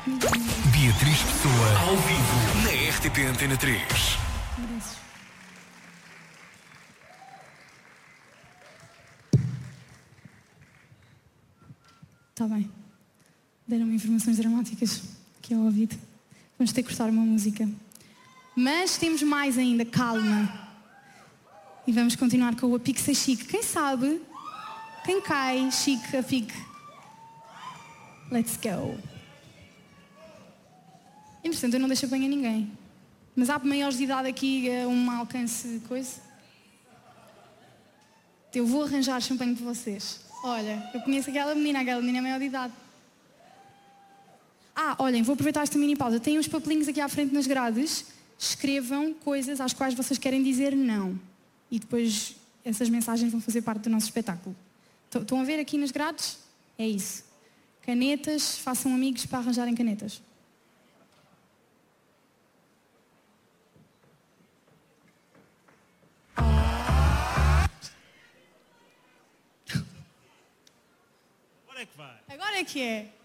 Beatriz Pessoa, ao vivo, na RTP Antena 3. Está bem. Deram-me informações dramáticas aqui ao ouvido. Vamos ter que cortar uma música. Mas temos mais ainda, calma. E vamos continuar com o A Pique Ser Chique. Quem sabe? Quem cai, chique, a pique? Let's go. Interessante, eu não deixo apanhar ninguém. Mas há maiores de idade aqui, um alcance coisa? Eu vou arranjar champanhe para vocês. Olha, eu conheço aquela menina é maior de idade. Olhem, vou aproveitar esta mini pausa. Tem uns papelinhos aqui à frente nas grades. Escrevam coisas às quais vocês querem dizer não. E depois essas mensagens vão fazer parte do nosso espetáculo. Estão a ver aqui nas grades? É isso. Canetas, façam amigos para arranjarem canetas. Agora é que vai. Agora é que é.